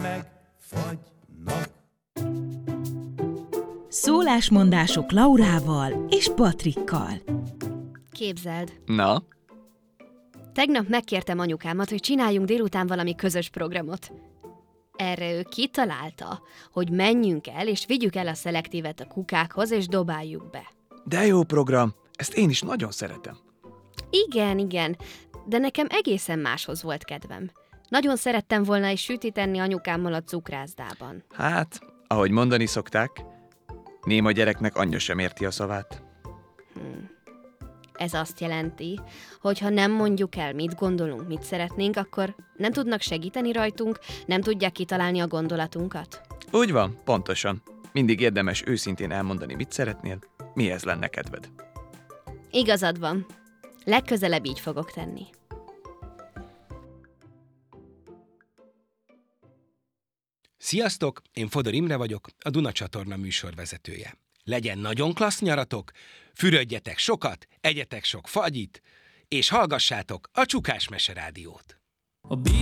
megfagynak. Szólásmondások Laurával és Patrikkal. Képzeld, Na? tegnap megkértem anyukámat, hogy csináljunk délután valami közös programot. Erre ő kitalálta, hogy menjünk el, és vigyük el a szelektívet a kukákhoz, és dobáljuk be. De jó program, ezt én is nagyon szeretem. Igen, de nekem egészen máshoz volt kedvem. Nagyon szerettem volna egy sütit enni anyukámmal a cukrászdában. Hát, ahogy mondani szokták, néma gyereknek anyja sem érti a szavát. Ez azt jelenti, hogy ha nem mondjuk el, mit gondolunk, mit szeretnénk, akkor nem tudnak segíteni rajtunk, nem tudják kitalálni a gondolatunkat. Úgy van, pontosan. Mindig érdemes őszintén elmondani, mit szeretnél, mihez lenne kedved. Igazad van. Legközelebb így fogok tenni. Sziasztok, én Fodor Imre vagyok, a Duna csatorna műsorvezetője. Legyen nagyon klassz nyaratok, fürödjetek sokat, egyetek sok fagyit, és hallgassátok a Csukás Mese Rádiót.